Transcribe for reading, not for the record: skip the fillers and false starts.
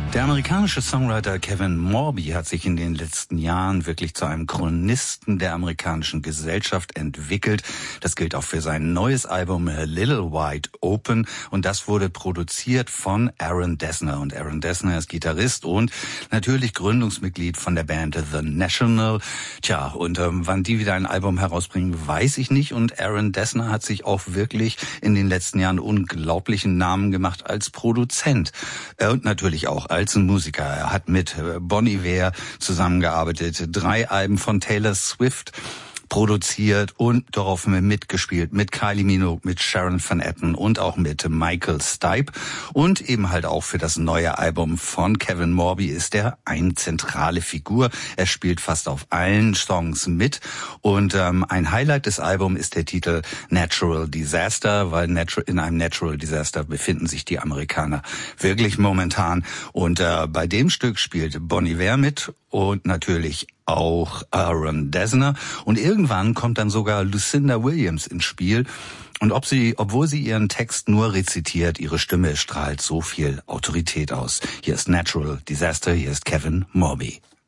Der amerikanische Songwriter Kevin Morby hat sich in den letzten Jahren wirklich zu einem Chronisten der amerikanischen Gesellschaft entwickelt. Das gilt auch für sein neues Album A Little Wide Open und das wurde produziert von Aaron Dessner. Und Aaron Dessner ist Gitarrist und natürlich Gründungsmitglied von der Band The National. Tja, und wann die wieder ein Album herausbringen, weiß ich nicht. Und Aaron Dessner hat sich auch wirklich in den letzten Jahren unglaublichen Namen gemacht als Produzent und natürlich auch als Musiker. Er hat mit Bon Iver zusammengearbeitet, 3 Alben von Taylor Swift produziert und darauf mitgespielt mit Kylie Minogue, mit Sharon Van Etten und auch mit Michael Stipe. Und eben halt auch für das neue Album von Kevin Morby ist er eine zentrale Figur. Er spielt fast auf allen Songs mit. Und ein Highlight des Albums ist der Titel Natural Disaster, weil in einem Natural Disaster befinden sich die Amerikaner wirklich momentan. Und bei dem Stück spielt Bon Iver mit und natürlich auch Aaron Dessner. Und irgendwann kommt dann sogar Lucinda Williams ins Spiel. Und obwohl sie ihren Text nur rezitiert, ihre Stimme strahlt so viel Autorität aus. Hier ist Natural Disaster, hier ist Kevin Morby.